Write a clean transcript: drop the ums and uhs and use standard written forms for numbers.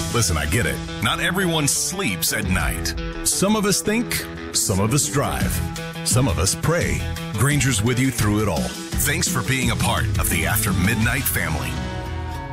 Listen, I get it. Not everyone sleeps at night. Some of us think, some of us drive, some of us pray. Granger's with you through it all. Thanks for being a part of the After Midnight family.